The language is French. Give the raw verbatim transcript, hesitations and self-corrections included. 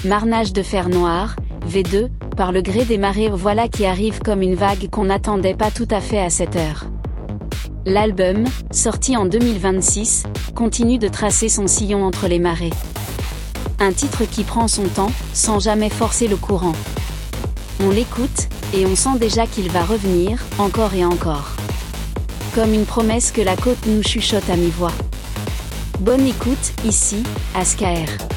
Marnage de fer noir, V deux, par le gré des marées, voilà qui arrive comme une vague qu'on n'attendait pas tout à fait à cette heure. L'album, sorti en deux mille vingt-six, continue de tracer son sillon entre les marées. Un titre qui prend son temps, sans jamais forcer le courant. On l'écoute, et on sent déjà qu'il va revenir, encore et encore. Comme une promesse que la côte nous chuchote à mi-voix. Bonne écoute, ici, A S K R.